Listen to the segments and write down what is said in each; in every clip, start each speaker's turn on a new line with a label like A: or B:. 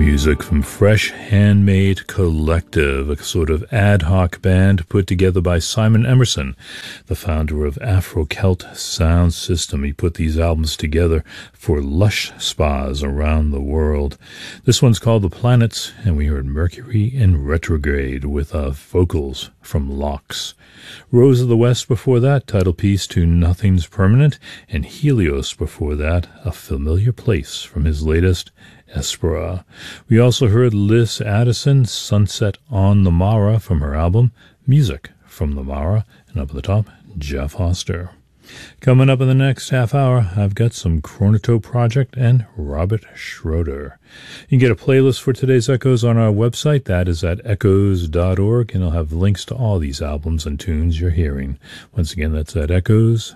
A: Music from Fresh Handmade Collective, a sort of ad hoc band put together by Simon Emerson, the founder of Afro-Celt Sound System. He put these albums together for lush spas around the world. This one's called The Planets, and we heard Mercury in Retrograde with vocals from Locks. Rose of the West before that, title piece to Nothing's Permanent, and Helios before that, A Familiar Place from his latest Espera. We also heard Liz Addison, Sunset on the Mara from her album Music from the Mara, and up at the top, Jeff Hoster. Coming up in the next half hour, I've got some Chronotope Project and Robert Schroeder. You can get a playlist for today's Echoes on our website. That is at echoes.org, and I'll have links to all these albums and tunes you're hearing. Once again, that's at echoes.org.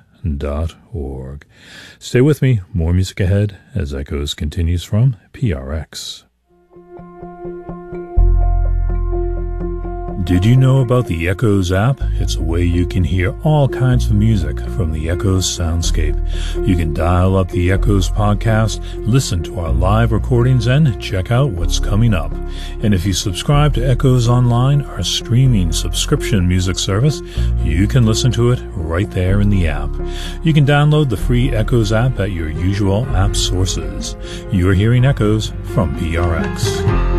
A: Stay with me. More music ahead as Echoes continues from PRX. Did you know about the Echoes app? It's a way you can hear all kinds of music from the Echoes soundscape. You can dial up the Echoes podcast, listen to our live recordings, and check out what's coming up. And if you subscribe to Echoes Online, our streaming subscription music service, you can listen to it right there in the app. You can download the free Echoes app at your usual app sources. You're hearing Echoes from PRX.